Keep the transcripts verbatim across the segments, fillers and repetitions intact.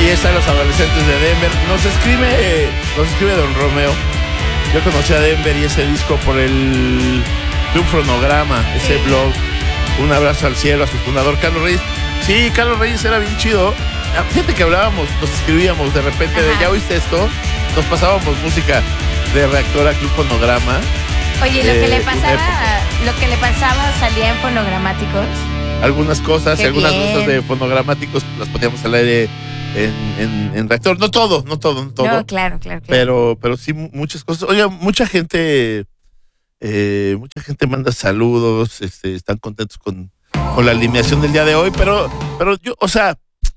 Ahí están los adolescentes de Denver. Nos escribe, nos escribe Don Romeo. Yo conocí a Denver y ese disco por el Club Fonograma, ese Sí. blog. Un abrazo al cielo, a su fundador, Carlos Reyes. Sí, Carlos Reyes era bien chido. Fíjate que hablábamos, nos escribíamos de repente de, Ajá. ¿ya oíste esto? Nos pasábamos música de Reactor a Club Fonograma. Oye, lo Eh, que le una pasaba, lo que le pasaba salía en fonogramáticos. Algunas cosas, Qué y algunas bien. cosas de fonogramáticos las poníamos al aire en, en, en Reactor. No todo, no todo, no todo. No, claro, claro, claro. Pero, pero sí mu- muchas cosas. Oiga, mucha gente, eh, mucha gente manda saludos, este, están contentos con, con la alineación del día de hoy, pero, pero yo, o sea,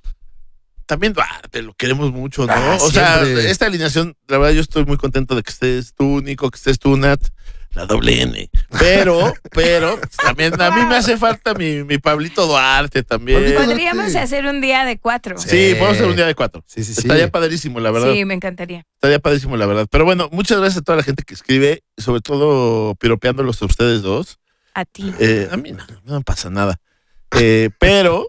también Duarte, lo queremos mucho, ¿no? Ah, o sea, siempre. esta alineación, la verdad, yo estoy muy contento de que estés tú, Nico, que estés tú, Nat, la doble N. Pero, pero, también a mí me hace falta mi, mi Pablito Duarte también. Pablito Duarte. Podríamos hacer un día de cuatro. Sí, Sí. podemos hacer un día de cuatro. Sí, sí, sí. Estaría padrísimo, la verdad. Sí, me encantaría. Estaría padrísimo, la verdad. Pero bueno, muchas gracias a toda la gente que escribe, sobre todo piropeándolos a ustedes dos. A ti. Eh, a mí no, no me pasa nada. Eh, pero,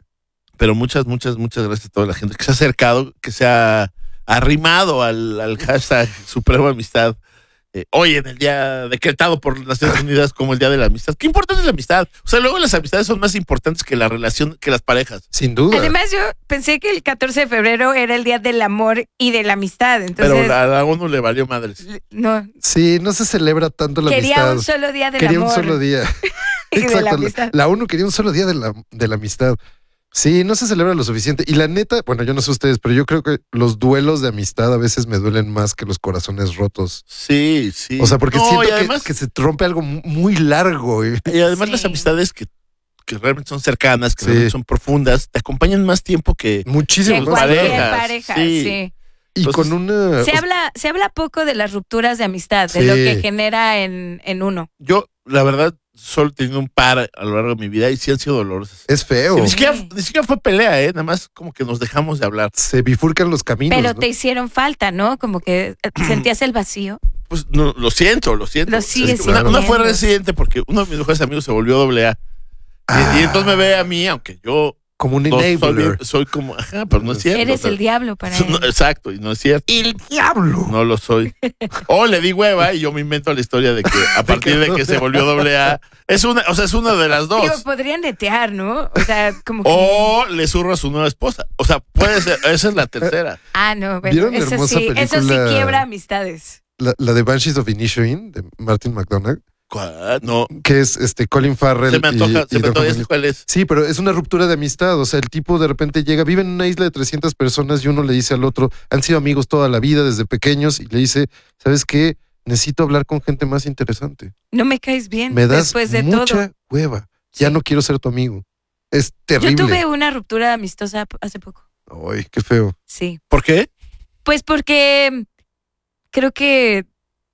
pero muchas, muchas, muchas gracias a toda la gente que se ha acercado, que se ha arrimado al, al hashtag Suprema Amistad. Eh, hoy en el día decretado por las Naciones Unidas como el Día de la Amistad. ¿Qué importante es la amistad? O sea, luego las amistades son más importantes que la relación, que las parejas. Sin duda. Además, yo pensé que el catorce de febrero era el día del amor y de la amistad. Entonces, Pero a la ONU le valió madres. no, Sí, no se celebra tanto la quería amistad. un solo día del Quería amor. un solo día. y de la Exacto. La, amistad. la ONU quería un solo día de la, de la amistad. Sí, no se celebra lo suficiente. Y la neta, bueno, yo no sé ustedes, pero yo creo que los duelos de amistad a veces me duelen más que los corazones rotos. Sí, sí. O sea, porque No, siento y que- además, que, se rompe algo mu- muy largo. Y, Y además Sí. las amistades que, que realmente son cercanas, que Sí. realmente son profundas, te acompañan más tiempo que... muchísimo En más. cualquier parejas, pareja, sí. sí. Y Entonces, con una. Se o sea, habla, se habla poco de las rupturas de amistad, de Sí. lo que genera en, en uno. Yo, la verdad, solo he tenido un par a lo largo de mi vida y sí han sido dolorosas. es feo. Y ni, siquiera, ni siquiera fue pelea, ¿eh? Nada más como que nos dejamos de hablar. Se bifurcan los caminos. Pero ¿no? te hicieron falta, ¿no? Como que eh, sentías el vacío. Pues no, lo siento, lo siento. Lo sigues una, una fue sintiendo. residente porque uno de mis mejores amigos se volvió doble A. Y- Ah. Y, entonces me ve a mí, aunque yo Como un no soy, enabler. bien- soy como... Ajá, pero no es cierto. Eres o sea, el diablo para él. no, exacto, y no es cierto. ¡El diablo! No lo soy. O le di hueva y yo me invento la historia de que a partir de que se volvió doble A, es una, o sea, es una de las dos. Digo, podrían netear, ¿no? O sea, como que... O le zurro a su nueva esposa. O sea, puede ser, esa es la tercera. Ah, no, bueno, ¿Vieron la eso hermosa sí, eso sí película? quiebra amistades. La, la de Banshees of Inisherin, de Martin McDonagh, ¿Cuál? No, que es este Colin Farrell. se me antoja, y- se y me Don antoja, ya Juan sé cuál es. Sí, pero es una ruptura de amistad. O sea, el tipo de repente llega, vive en una isla de trescientas personas y uno le dice al otro, han sido amigos toda la vida desde pequeños, y le dice, ¿sabes qué? Necesito hablar con gente más interesante. No me caes bien Me das después de mucha todo. hueva. Ya Sí. no quiero ser tu amigo. Es Yo terrible. tuve una ruptura amistosa hace poco. Ay, qué feo. Sí. ¿Por qué? Pues porque creo que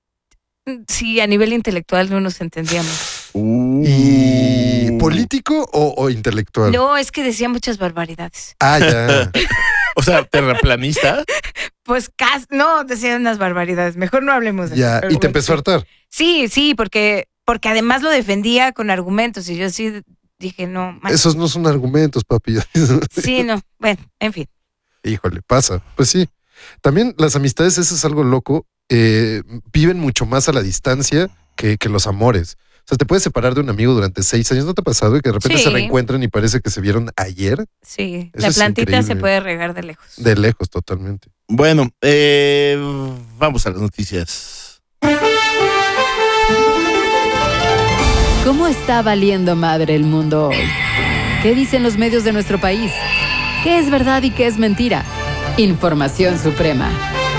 mm, sí, a nivel intelectual no nos entendíamos. ¿Y político o, o intelectual? No, es que decía muchas barbaridades. Ah, ya. O sea, terraplanista. Pues casi, no, decía unas barbaridades. Mejor no hablemos de ya. eso. Y te empezó a hartar. Sí, sí, porque, porque además lo defendía con argumentos y yo sí dije, no, man, Esos no son argumentos, papi. sí, no, bueno, en fin. Híjole, pasa. Pues sí. También las amistades, eso es algo loco. eh, viven mucho más a la distancia que, que los amores. O sea, te puedes separar de un amigo durante seis años. ¿No te ha pasado? Y que de repente Sí. se reencuentran y parece que se vieron ayer. Sí, Eso la es plantita se increíble. puede regar de lejos. De lejos, totalmente. Bueno, eh, vamos a las noticias. ¿Cómo está valiendo madre el mundo hoy? ¿Qué dicen los medios de nuestro país? ¿Qué es verdad y qué es mentira? Información suprema.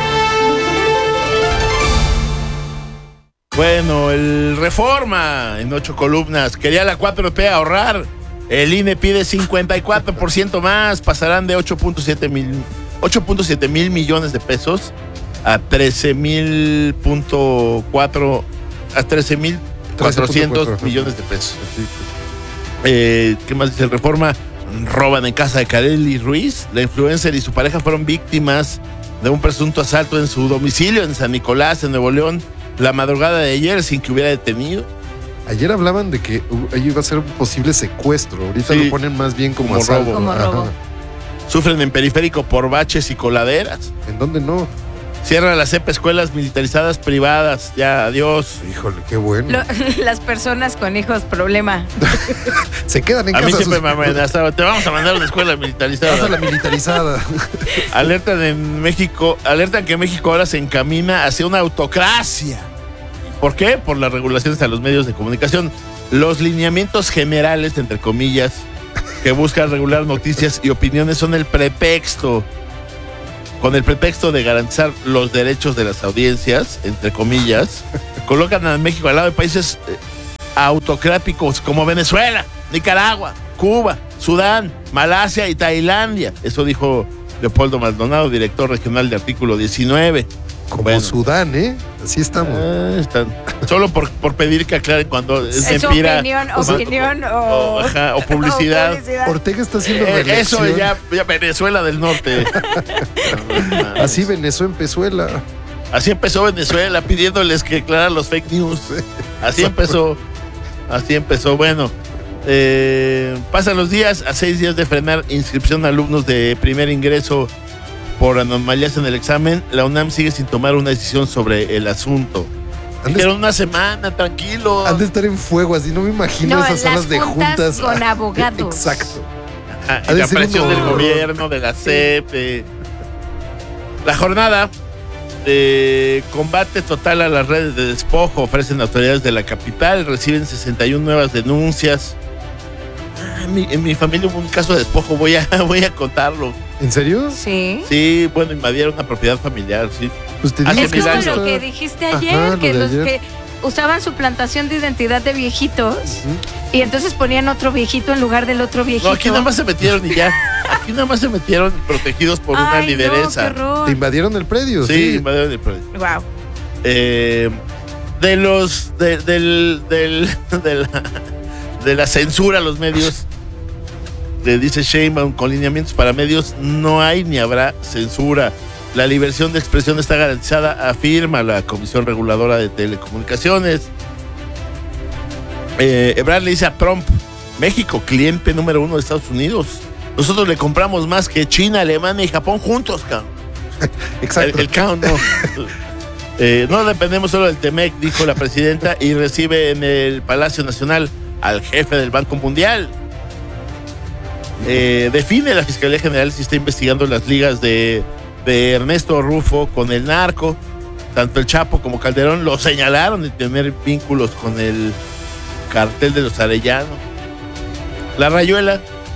Bueno, el Reforma en ocho columnas. Quería la cuatro T ahorrar. El I N E pide cincuenta y cuatro por ciento más. Pasarán de ocho punto siete mil, ocho punto siete mil millones de pesos a trece mil punto cuatro a trece mil cuatrocientos millones de pesos. Eh, ¿Qué más dice el Reforma? Roban en casa de Kareli Ruiz. La influencer y su pareja fueron víctimas de un presunto asalto en su domicilio en San Nicolás, en Nuevo León, la madrugada de ayer, sin que hubiera detenido. Ayer hablaban de que uh, ahí iba a ser un posible secuestro. Ahorita Sí. lo ponen más bien como, Como asalto. robo. Como Ajá. robo. Sufren en periférico por baches y coladeras. ¿En dónde no? Cierran las E P escuelas militarizadas privadas. Ya, adiós. Híjole, qué bueno. Lo- las personas con hijos, problema. Se quedan en A casa. mí siempre sus- me amenazaban. Te vamos a mandar a una escuela militarizada. Pasa la militarizada. Alertan en México, alertan que México ahora se encamina hacia una autocracia. ¿Por qué? Por las regulaciones a los medios de comunicación. Los lineamientos generales, entre comillas, que buscan regular noticias y opiniones son el pretexto, con el pretexto de garantizar los derechos de las audiencias, entre comillas, colocan a México al lado de países eh, autocráticos como Venezuela, Nicaragua, Cuba, Sudán, Malasia y Tailandia. Eso dijo Leopoldo Maldonado, director regional de Artículo diecinueve. Como Bueno. Sudán, ¿eh? Así estamos. Ah, están. Solo por, por pedir que aclaren cuando es Es mentira. opinión, o sea, opinión o, o, ajá, o publicidad. o publicidad. Ortega está haciendo Eh, reelección. eso ya, ya Venezuela del Norte. Así Venezuela empezó la. Así empezó Venezuela pidiéndoles que aclararan los fake news. Así empezó. Así empezó. Bueno, eh, pasan los días, a seis días de frenar inscripción de alumnos de primer ingreso por anomalías en el examen, la UNAM sigue sin tomar una decisión sobre el asunto. Han de, Dijeron una semana, tranquilo. han de estar en fuego, así no me imagino No, esas las salas de juntas juntas. con abogados. Exacto. Ah, Ha de la ser presión un del horror. gobierno, de la C E P. La jornada de combate total a las redes de despojo ofrecen autoridades de la capital, reciben sesenta y una nuevas denuncias. Ah, en, mi, en mi familia hubo un caso de despojo, voy a, voy a contarlo. ¿En serio? Sí. Sí, bueno, invadieron una propiedad familiar, sí. Pues te Hace digo Es que mil como años. lo que dijiste ayer, Ajá, lo que de los ayer. que usaban suplantación de identidad de viejitos Ujú. y entonces ponían otro viejito en lugar del otro viejito. No, aquí nada más se metieron y ya. Aquí nada más se metieron protegidos por una Ay, lideresa. No, qué horror. Te invadieron el predio. Sí, Sí. invadieron el predio. Wow. Eh, de los de, del, del, de, la, de la censura a los medios, le dice Sheinbaum, con lineamientos para medios no hay ni habrá censura. La libertad de expresión está garantizada, afirma la Comisión Reguladora de Telecomunicaciones. Eh, Ebrard le dice a Trump, México, cliente número uno de Estados Unidos. Nosotros le compramos más que China, Alemania y Japón juntos, cabrón. Exacto. El, el count, no. Eh, no dependemos solo del Temec, dijo la presidenta, y recibe en el Palacio Nacional al jefe del Banco Mundial. Eh, define la Fiscalía General si está investigando las ligas de, de Ernesto Rufo con el narco. Tanto el Chapo como Calderón lo señalaron de tener vínculos con el cartel de los Arellano. La Rayuela.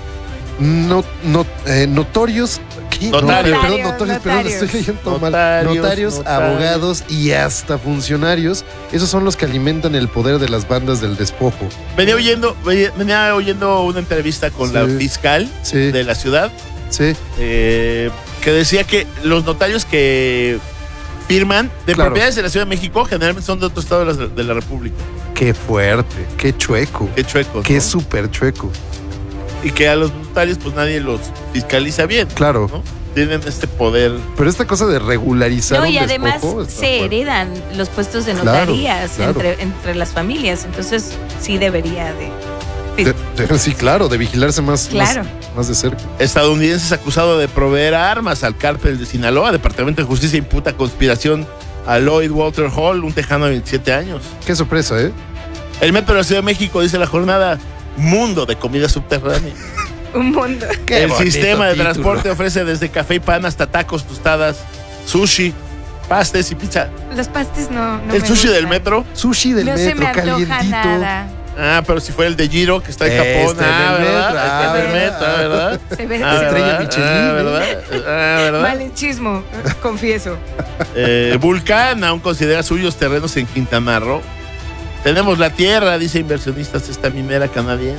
No, no, eh, notorios. ¿qué? No, Notarios. perdón, notorios, perdón, Notarios. estoy leyendo mal. Notarios, Notarios, notarios. abogados y hasta funcionarios. Esos son los que alimentan el poder de las bandas del despojo. Venía oyendo, venía oyendo una entrevista con Sí. la fiscal Sí, de la ciudad. sí. eh, que decía que los notarios que firman de Claro. propiedades de la Ciudad de México generalmente son de otro estado de la, de la República. Qué fuerte, qué chueco, Qué chueco. qué ¿no? súper chueco. Y que a los notarios pues nadie los fiscaliza bien. Claro. ¿no? Tienen este poder. Pero esta cosa de regularizar No, un y además despojo está se fuerte. heredan los puestos de Claro, notarías claro. Entre, entre las familias. Entonces, sí debería de. De- de- sí, claro, de vigilarse más, Claro. más, más de cerca. Estadounidenses acusado de proveer armas al cártel de Sinaloa. Departamento de Justicia imputa conspiración a Lloyd Walter Hall, un tejano de veintisiete años. Qué sorpresa, ¿eh? El metro de la Ciudad de México, dice la jornada, mundo de comida subterránea. Un mundo. Qué El bonito sistema de título. transporte ofrece desde café y pan hasta tacos, tostadas, sushi, pastes y pizza. Los pastes no. no el me sushi del gustan. metro. Sushi del No metro, se me antoja calientito. nada. Ah, pero si fuera el de Giro, que está en Este Japón. Ah, del ¿verdad? metro, ah, Este del ¿verdad? metro, ah, ¿verdad? Se ve Ah, Estrella ¿verdad? Michelin, Ah, ¿eh? ¿verdad? Ah, ¿verdad? malinchismo, confieso. Eh, Vulcan aún considera suyos terrenos en Quintana Roo. Tenemos la tierra, dice inversionistas, esta minera canadiense.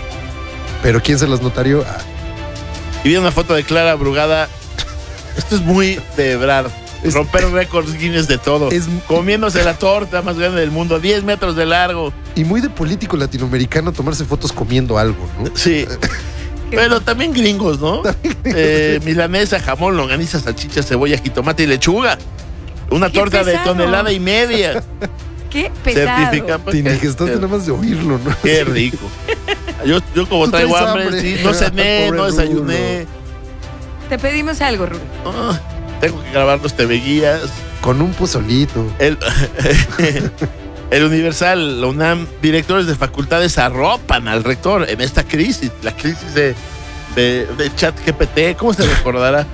Pero ¿quién se los notarió? Ah, Y vi una foto de Clara Brugada. Esto es muy de Ebrard. Es- Romper récords Guinness de todo. Es- Comiéndose la torta más grande del mundo, diez metros de largo. y muy de político latinoamericano tomarse fotos comiendo algo, ¿no? Sí. Pero también gringos, ¿no? Eh, milanesa, jamón, longaniza, salchicha, cebolla, jitomate y lechuga. Una Qué torta de pesado. tonelada y media. Qué pesado. Certifica. pues, Te que- indigestaste nada más de oírlo, ¿no? Qué rico. Yo, yo como Tú traigo traes hambre, hambre. sí, no cené, Pobre no desayuné. te pedimos algo, Rubén. Oh, tengo que grabar los T V Guías. Con un pozolito. El, el Universal, la UNAM, directores de facultades arropan al rector en esta crisis, la crisis de, de, de ChatGPT. ¿Cómo se recordará?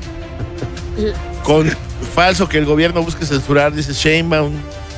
Con falso que el gobierno busque censurar, dice Sheinbaum.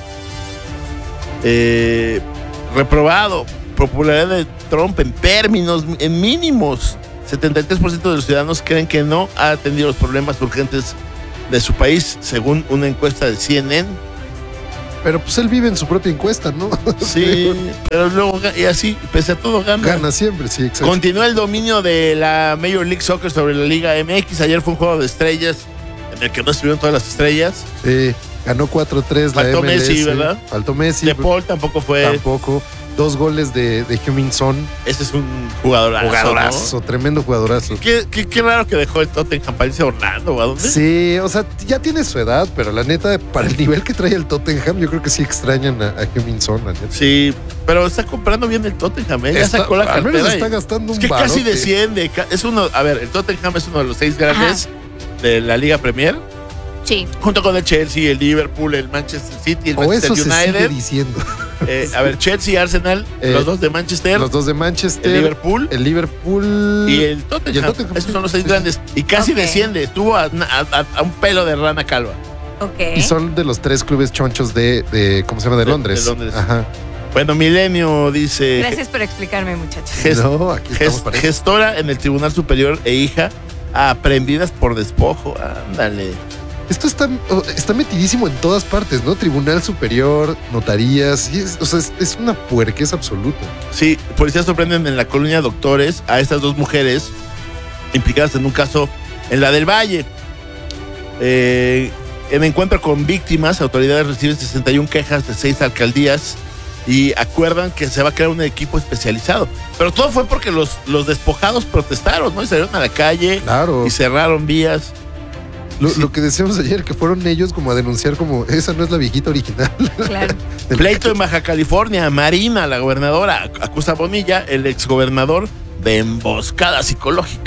Eh, reprobado. Popularidad de Trump en términos, en mínimos. setenta y tres por ciento de los ciudadanos creen que no ha atendido los problemas urgentes de su país, según una encuesta de C N N. Pero pues él vive en su propia encuesta, ¿no? Sí, pero luego, y así, pese a todo, gana. Gana siempre, sí, exacto. Continúa el dominio de la Major League Soccer sobre la Liga M X. Ayer fue un juego de estrellas en el que no estuvieron todas las estrellas. Sí, ganó cuatro tres la Faltó M L S. Messi, ¿verdad? Faltó Messi. De Paul tampoco fue. Tampoco. Dos goles de, de Heung-min Son. Ese es un jugadorazo, Jugadorazo, ¿no? tremendo jugadorazo. Qué, qué, qué raro que dejó el Tottenham para irse a Orlando, ¿a dónde? Sí, o sea, ya tiene su edad, pero la neta, para el nivel que trae el Tottenham, yo creo que sí extrañan a, a Heung-min Son, la neta. Sí, pero está comprando bien el Tottenham, ¿eh? Ya Está- sacó la al menos cartera. está y- gastando Es un que casi barote. desciende. ca- Es uno, a ver, el Tottenham es uno de los seis grandes de la Liga Premier, Sí. junto con el Chelsea, el Liverpool, el Manchester City, el O Manchester eso se sigue United. diciendo. Eh, a ver, Chelsea, Arsenal, Eh, los dos de Manchester, Los dos de Manchester, el Liverpool el Liverpool y el Tottenham. y el Tottenham, Esos sí. son los seis grandes. Y casi Ok. desciende. Estuvo a, a- a- a un pelo de rana calva. Ok. Y son de los tres clubes chonchos de, de ¿cómo se llama? De De- Londres. de Londres. Ajá. Bueno, Milenio dice... Gracias por explicarme, muchachos. Ges- No, aquí estamos ges- para eso. gestora en el Tribunal Superior e hija aprendidas por despojo. Ándale. Esto está, está metidísimo en todas partes, ¿no? Tribunal Superior, notarías, y es- o sea, es, es una puerquez absoluta. Sí, policías sorprenden en la colonia Doctores a estas dos mujeres implicadas en un caso en la del Valle. Eh, en encuentro con víctimas, autoridades reciben sesenta y una quejas de seis alcaldías y acuerdan que se va a crear un equipo especializado. Pero todo fue porque los, los despojados protestaron, ¿no? Y salieron a la calle Claro. y cerraron vías. Lo, sí. lo que decíamos ayer, que fueron ellos como a denunciar como, esa no es la viejita original. Claro. Pleito en Baja California. Marina, la gobernadora, acusa a Bonilla, el exgobernador, de emboscada psicológica.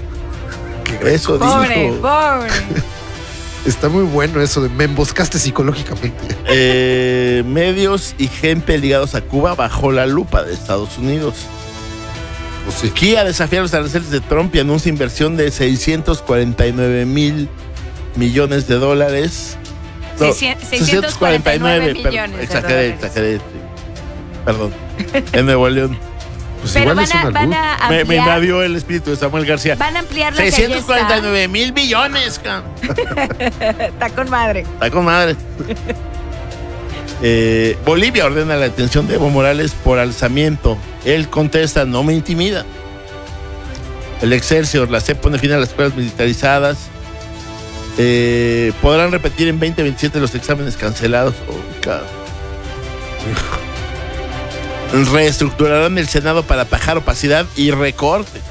Eso Pobre, dijo. pobre. Está muy bueno eso de me emboscaste psicológicamente. Eh, medios y gente ligados a Cuba bajo la lupa de Estados Unidos. Pues sí. Kia desafía los aranceles de Trump y anuncia inversión de seiscientos cuarenta y nueve mil millones de dólares. No, seiscientos cuarenta y nueve per- millones de exageré, dólares. exageré. Perdón. En Nuevo León. Pues Pero igual van es a, una van luz. a Me, me ampliar, invadió el espíritu de Samuel García. van a ampliar la que ya seiscientos cuarenta y está. nueve mil billones, can. Está con madre. Está con madre. Eh, Bolivia ordena la detención de Evo Morales por alzamiento. Él contesta, no me intimida. El Excelsior, la C E P pone fin a las escuelas militarizadas. Eh, podrán repetir en veinte veintisiete los exámenes cancelados. Oh, cabrón. Reestructurarán el Senado para atajar opacidad y recorte.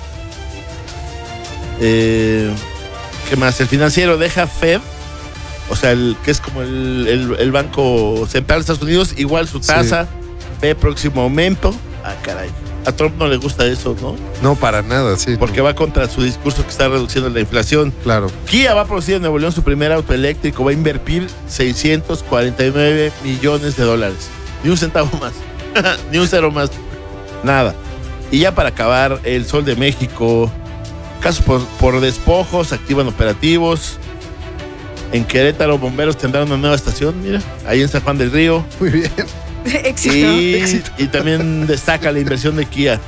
Eh, ¿Qué más? El Financiero deja Fed, o sea, el que es como el, el- el Banco Central de Estados Unidos, igual su tasa, ve próximo aumento. Ah, caray. A Trump no le gusta eso, ¿no? No, para nada, sí. Porque va contra su discurso que está reduciendo la inflación. Claro. Kia va a producir en Nuevo León su primer auto eléctrico, va a invertir seiscientos cuarenta y nueve millones de dólares. Ni un centavo más, ni un cero más, nada. Y ya para acabar, el Sol de México, casos por, por despojos, activan operativos. En Querétaro, bomberos tendrán una nueva estación, mira, ahí en San Juan del Río. Muy bien. Éxito. Y, Éxito. y también destaca la inversión de Kia.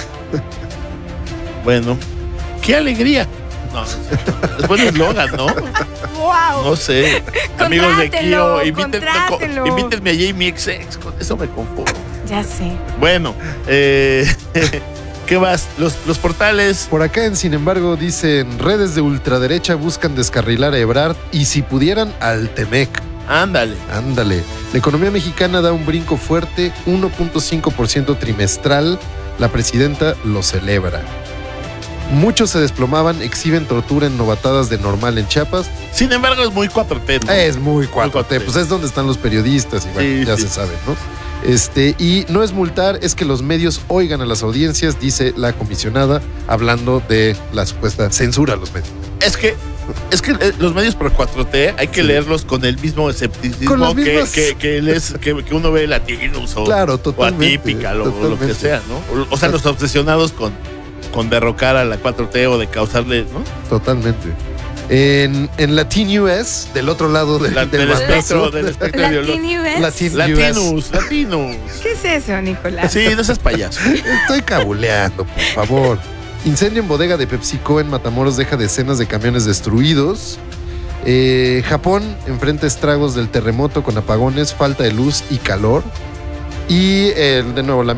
Bueno, qué alegría. No, es buen eslogan, ¿no? Wow. No sé. Amigos de Contrátelo, Kio, invítenme, contrátelo. invítenme a Jamie X X, con eso me conformo. Ya sé. Bueno, eh, ¿qué más? Los, los portales. Por acá, en sin embargo, dicen redes de ultraderecha buscan descarrilar a Ebrard y si pudieran al Temec. Ándale. Ándale. La economía mexicana da un brinco fuerte, uno punto cinco por ciento trimestral. La presidenta lo celebra. Muchos se desplomaban, exhiben tortura en novatadas de normal en Chiapas. Sin embargo, es muy cuatro T, ¿no? Es muy cuatro T, cuatro T. pues es donde están los periodistas y bueno, Sí, ya sí. se sabe, ¿no? Este, y no es multar, es que los medios oigan a las audiencias, dice la comisionada, hablando de la supuesta censura a los medios. Es que, es que eh, los medios pro cuatro T hay que Sí. leerlos con el mismo escepticismo Con las que, mismas- que, que, les- que- que uno ve Latinus o, Claro, o totalmente, Atípica o, o lo que totalmente. sea, ¿no? O, o sea, los obsesionados con, con derrocar a la cuatro T o de causarle, ¿no? Totalmente. En, en Latin U S, del otro lado del, La- del del espectro, madrazo, del espectro Latin ideológico. U S. Latin- Latinus, Latinus. ¿Qué es eso, Nicolás? Sí, no seas payaso. Estoy cabuleando, por favor. Incendio en bodega de PepsiCo en Matamoros deja decenas de camiones destruidos. Eh, Japón enfrenta estragos del terremoto con apagones, falta de luz y calor. Y eh, de nuevo, la